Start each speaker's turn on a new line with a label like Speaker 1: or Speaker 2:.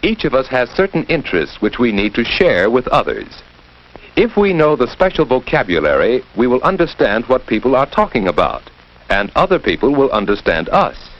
Speaker 1: Each of us has certain interests which we need to share with others. If we know the special vocabulary, we will understand what people are talking about, and other people will understand us.